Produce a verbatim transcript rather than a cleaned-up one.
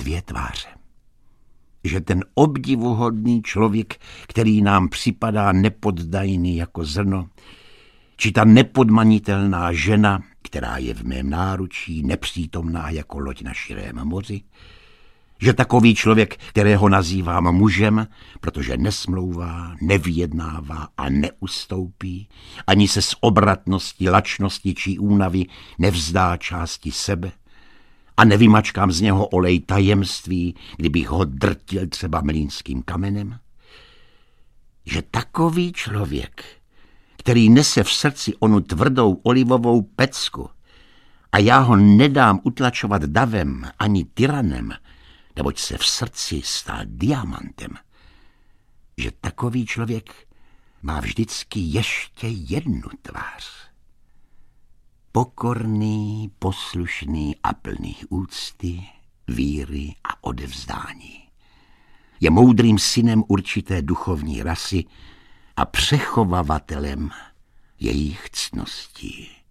dvě tváře. Že ten obdivuhodný člověk, který nám připadá nepoddajný jako zrno, či ta nepodmanitelná žena, která je v mém náručí nepřítomná jako loď na širém moři, že takový člověk, kterého nazývám mužem, protože nesmlouvá, nevyjednává a neustoupí, ani se z obratnosti, lačnosti či únavy nevzdá části sebe a nevymačkám z něho olej tajemství, kdybych ho drtil třeba mlýnským kamenem, že takový člověk, který nese v srdci onu tvrdou olivovou pecku a já ho nedám utlačovat davem ani tyranem, neboť se v srdci stál diamantem, že takový člověk má vždycky ještě jednu tvář. Pokorný, poslušný a plný úcty, víry a odevzdání. Je moudrým synem určité duchovní rasy a přechovavatelem jejich ctností.